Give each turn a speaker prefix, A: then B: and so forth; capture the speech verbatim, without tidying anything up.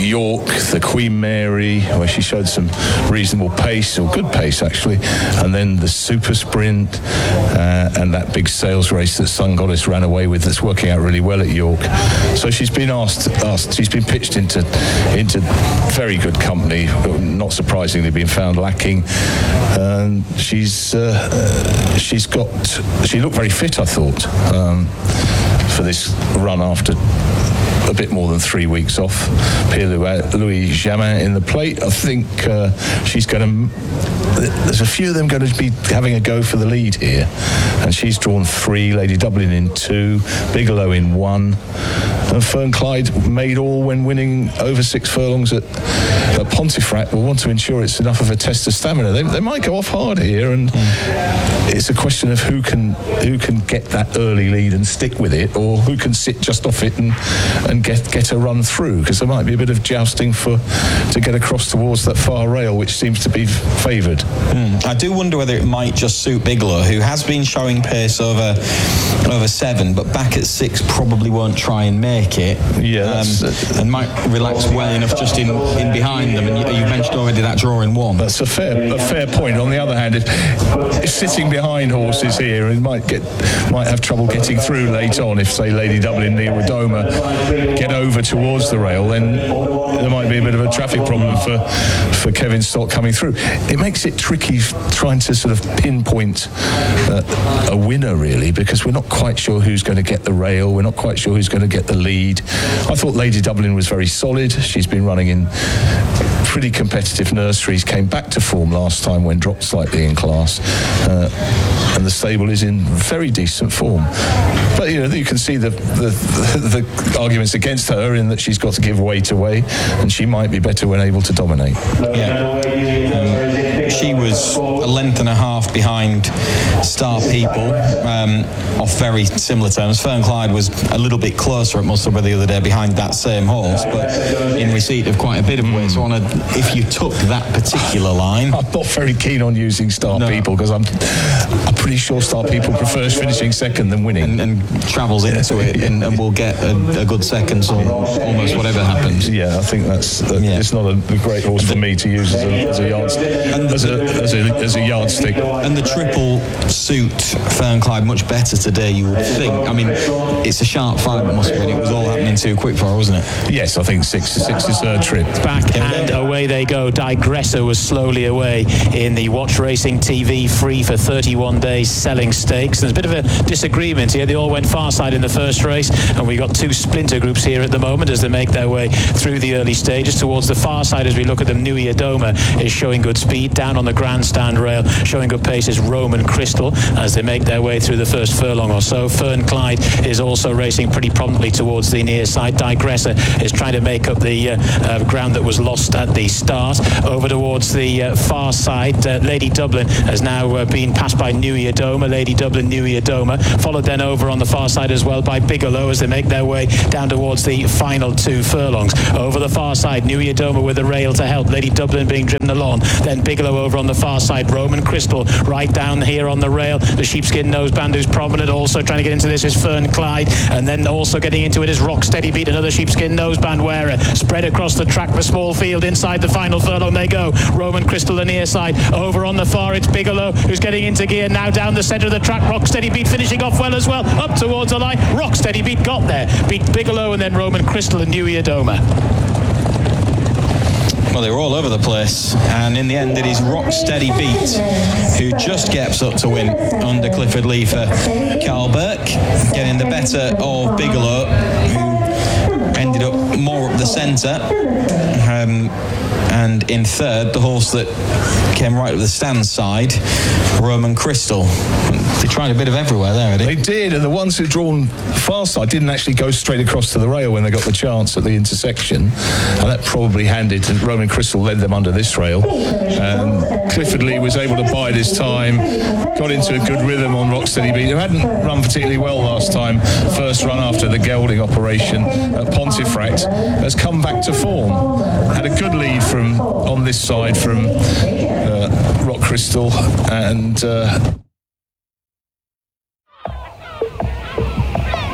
A: York, the Queen Mary, where she showed some reasonable pace, or good pace actually, and then the Super Sprint, uh, and that big sales race that Sun Goddess ran away with, that's working out really well at York. So she's been asked, asked she's been pitched into into very good company, not surprisingly being found lacking. And she's uh, she's got she looked very fit, I thought, um, for this run after a bit more than three weeks off. Pierre-Louis Jamin in the plate. I think uh, she's going to... There's a few of them going to be having a go for the lead here. And she's drawn three, Lady Dublin in two, Bigelow in one. And Fern Clyde made all when winning over six furlongs at, at Pontefract. Will want to ensure it's enough of a test of stamina. They, they might go off hard here, and mm. it's a question of who can who can get that early lead and stick with it, or who can sit just off it and and get get a run through, because there might be a bit of jousting for to get across towards that far rail, which seems to be favoured.
B: Mm. I do wonder whether it might just suit Bigelow, who has been showing pace over over seven, but back at six probably won't try and make it.
A: Yeah,
B: um, and might relax well enough just in, in behind them. And you, you mentioned already that draw in one.
A: That's a fair a fair point. On the other hand, if, if sitting behind horses here, it might get might have trouble getting through late on. If say Lady Dublin, Nearadoma get over towards the rail, then there might be a bit of a traffic problem for for Kevin Stott coming through. It makes it tricky trying to sort of pinpoint uh, a winner, really, because we're not quite sure who's going to get the rail. We're not quite sure who's going to get the lead. I thought Lady Dublin was very solid. She's been running in pretty competitive nurseries, came back to form last time when dropped slightly in class, uh, and the stable is in very decent form. But you know, you can see the, the the the arguments against her in that she's got to give weight away, and she might be better when able to dominate.
B: Yeah, um, she was a length and a half behind Star People, um, off very similar terms. Fern Clyde was a little bit closer at Musselburgh the other day behind that same horse, but in receipt of quite a bit of weight. So on a, if you took that particular line,
A: I'm not very keen on using Star no. People, because I'm I'm pretty sure Star People prefers finishing second than winning,
B: and, and travels into it, and, and will get a, a good second, so almost whatever happens.
A: Yeah, I think that's uh, yeah. it's not a, a great horse for me to use as a, as a yardstick. And as a, as a as a yardstick.
B: And the triple suit Fern Clyde much better today, you would think. I mean, it's a sharp five, it must have been. It was all happening too quick for her, wasn't it?
A: Yes, I think six six is her trip.
C: Back and away they go. Digressor was slowly away in the Watch Racing T V free for thirty-one days selling stakes. There's a bit of a disagreement here. They all went far side in the first race, and we got two splinter groups here at the moment as they make their way through the early stages towards the far side. As we look at them, Nui Adoma is showing good speed down on the grandstand rail, showing good pace is Roman Crystal as they make their way through the first furlong or so. Fern Clyde is also racing pretty promptly towards the near side. Digressor is trying to make up the uh, uh, ground that was lost at the start. Over towards the uh, far side, uh, Lady Dublin has now uh, been passed by Nui Adoma. Lady Dublin, Nui Adoma, followed then over on the far side as well by Bigelow as they make their way down towards the final two furlongs. Over the far side, Nui Adoma with the rail to help. Lady Dublin being driven along. Then Bigelow over on the far side. Roman Crystal right down here on the rail. The sheepskin noseband who's prominent. Also trying to get into this is Fern Clyde, and then also getting into it is Rock Steady Beat, another sheepskin noseband wearer. Spread across the track, the small field inside the final furlong they go. Roman Crystal the near side. Over on the far it's Bigelow who's getting into gear now down the centre of the track. Rock Steady Beat finishing off well as well. Up towards the line. Rock Steady Beat got there. Beat Bigelow and then Roman Crystal and Nui Adoma.
B: Well, they were all over the place, and in the end it is Rock Steady Beat who just gets up to win under Clifford Lee for Carl Burke, getting the better of Bigelow, who ended up more up the centre, um, and in third the horse that came right up the stand side, Roman Crystal. They tried a bit of everywhere there, Eddie.
A: They did, and the ones who'd drawn far side didn't actually go straight across to the rail when they got the chance at the intersection, and that probably handed to Roman Crystal, led them under this rail. Um, Clifford Lee was able to bide his time, got into a good rhythm on Rock Steady Beat, who hadn't run particularly well last time. First run after the gelding operation at Pontefract, has come back to form. Had a good lead from on this side from uh, Rock Crystal, and uh,